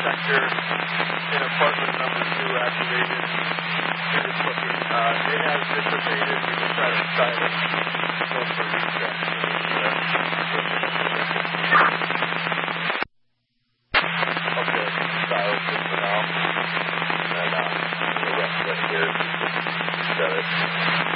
sector in apartment number 2 activated. It is looking, they have dissipated. We can try to silence. Go for a reset.